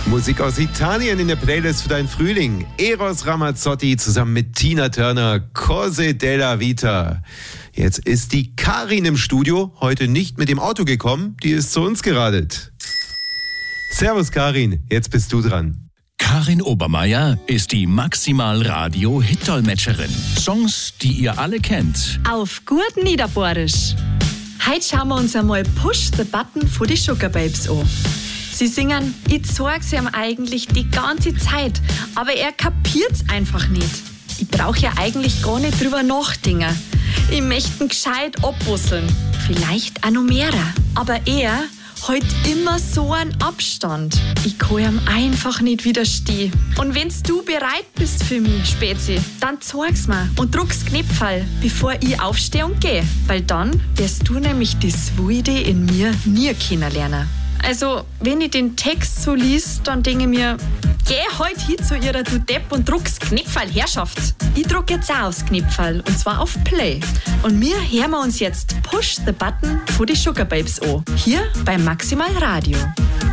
Musik aus Italien in der Playlist für deinen Frühling. Eros Ramazzotti zusammen mit Tina Turner, Cose della Vita. Jetzt ist die Karin im Studio, heute nicht mit dem Auto gekommen, die ist zu uns geradelt. Servus Karin, jetzt bist du dran. Karin Obermeier ist die Maximal-Radio-Hit-Dolmetscherin. Songs, die ihr alle kennt. Auf gut Niederbohrisch. Heute schauen wir uns einmal Push the Button von die Sugar Babes an. Sie singen, ich zeig's ihm eigentlich die ganze Zeit, aber er kapiert's einfach nicht. Ich brauch ja eigentlich gar nicht drüber nachdenken. Ich möchte ihn gescheit abbusseln. Vielleicht auch noch mehrer. Aber er halt immer so einen Abstand. Ich kann ihm einfach nicht widerstehen. Und wenn's du bereit bist für mich, Spezi, dann zeig's mir und druck's Knöpferl, bevor ich aufstehe und gehe. Weil dann wirst du nämlich das Wilde in mir nie kennenlernen. Also, wenn ich den Text so lies, dann denke ich mir, geh heute hin zu ihrer Du Depp und druck's Knöpferl, Herrschaft. Ich druck jetzt auch aufs Knöpferl, und zwar auf Play. Und wir hören uns jetzt Push the Button von die Sugar Babes an. Hier beim Maximal Radio.